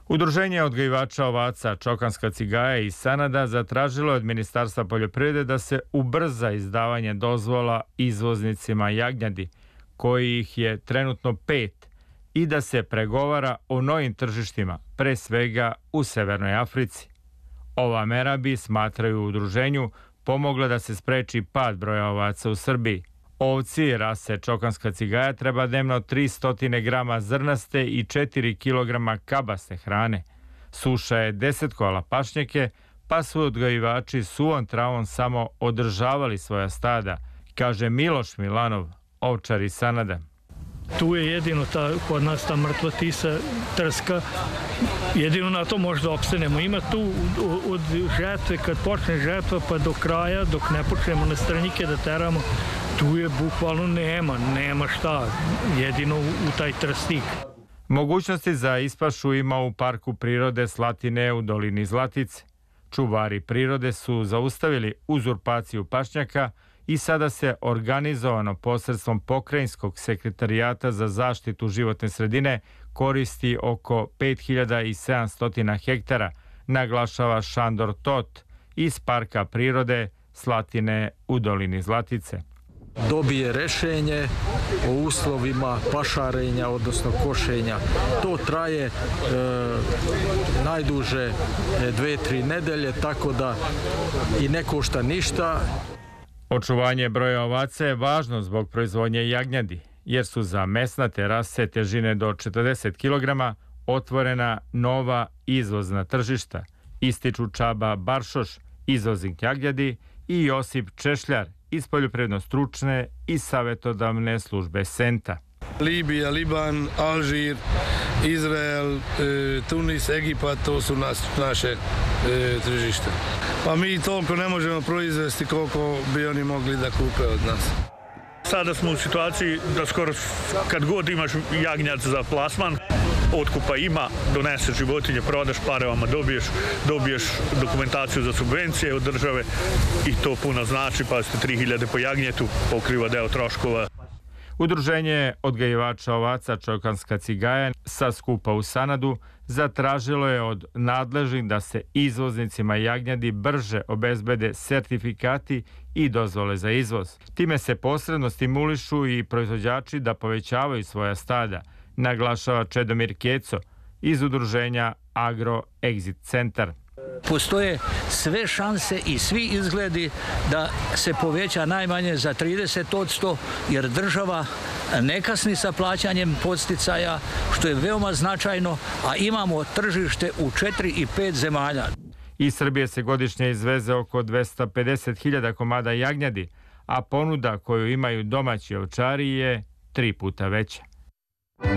Udruženje odgajivača ovaca Čokanska cigaja iz Sanada zatražilo je od Ministarstva poljoprivrede da se ubrza izdavanje dozvola izvoznicima jagnjadi, kojih je trenutno 5, i da se pregovara o novim tržištima, pre svega u Severnoj Africi. Ova mera bi, smatraju u udruženju, pomogla da se spreči pad broja ovaca u Srbiji. Ovci rase Čokanska cigaja treba dnevno 300 grama zrnaste i 4 kg kabaste hrane. Suša je desetkovala pašnjake, pa su odgajivači suvom travom samo održavali svoja stada, kaže Miloš Milanov, ovčar iz Sanada. Tu je jedino kod nas ta mrtva tisa, trska, jedino na to možda opstanemo. Ima tu od žetve, kad počne žetva pa do kraja, dok ne počnemo na stranike da teramo, tu je bukvalno nema šta, jedino u taj trstik. Mogućnosti za ispašu ima u Parku prirode Slatine u dolini Zlatice. Čuvari prirode su zaustavili uzurpaciju pašnjaka i sada se organizovano posredstvom Pokrajinskog sekretarijata za zaštitu životne sredine koristi oko 5700 hektara, naglašava Šandor Tot iz Parka prirode Slatine u dolini Zlatice. Dobije rešenje o uslovima pašarenja, odnosno košenja. To traje najduže 2-3 nedelje, tako da i ne košta ništa. Očuvanje broja ovaca je važno zbog proizvodnje jagnjadi, jer su za mesnate rase težine do 40 kg otvorena nova izvozna tržišta, ističu Čaba Baršoš, izvoznik jagnjadi, i Josip Češljar iz poljoprivredno-stručne i savjetodavne službe Senta. Libija, Liban, Alžir, Izrael, Tunis, Egipat, to su naše tržište. Pa mi toliko ne možemo proizvesti koliko bi oni mogli da kupe od nas. Sada smo u situaciji da skoro kad god imaš jagnjad za plasman, otkupa ima, doneseš životinje, prodaš, pare vama dobiješ dokumentaciju za subvencije od države i to puno znači, pa ste 3000 po jagnjetu, pokriva deo troškova. Udruženje odgajivača ovaca Čokanska cigaja sa skupa u Sanadu zatražilo je od nadležnih da se izvoznicima jagnjadi brže obezbede sertifikati i dozvole za izvoz. Time se posredno stimulišu i proizvođači da povećavaju svoja stada, naglašava Čedomir Keco iz udruženja Agro Exit Centar. Postoje sve šanse i svi izgledi da se poveća najmanje za 30%, jer država ne kasni sa plaćanjem podsticaja, što je veoma značajno, a imamo tržište u 4 i 5 zemalja. Iz Srbije se godišnje izveze oko 250.000 komada jagnjadi, a ponuda koju imaju domaći ovčari je 3 puta veća.